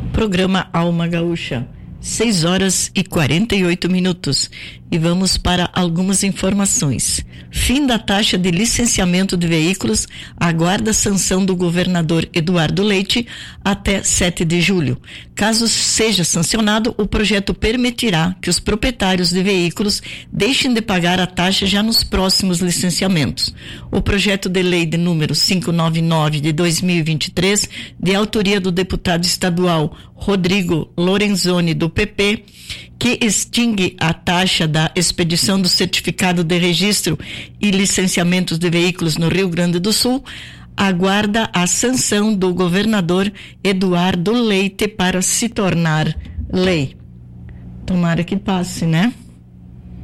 Programa Alma Gaúcha, 6h48. E vamos para algumas informações. Fim da taxa de licenciamento de veículos aguarda sanção do governador Eduardo Leite até 7 de julho. Caso seja sancionado, o projeto permitirá que os proprietários de veículos deixem de pagar a taxa já nos próximos licenciamentos. O projeto de lei de número 599 de 2023, de autoria do deputado estadual Rodrigo Lorenzoni, do PP, que extingue a taxa da expedição do certificado de registro e licenciamentos de veículos no Rio Grande do Sul, aguarda a sanção do governador Eduardo Leite para se tornar lei. Tomara que passe, né?